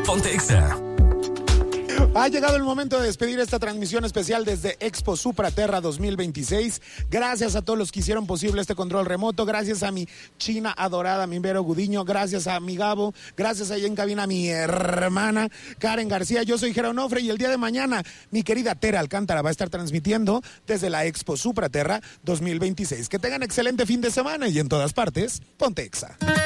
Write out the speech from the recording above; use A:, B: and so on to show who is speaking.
A: Ponte Exa.
B: Ha llegado el momento de despedir esta transmisión especial desde Expo Supraterra 2026. Gracias a todos los que hicieron posible este control remoto. Gracias a mi china adorada, mi Vero Gudiño. Gracias a mi Gabo. Gracias allá en cabina a mi hermana Karen García. Yo soy Jera Onofre y el día de mañana mi querida Tere Alcántara va a estar transmitiendo desde la Expo Supraterra 2026. Que tengan excelente fin de semana y en todas partes, ponte Exa.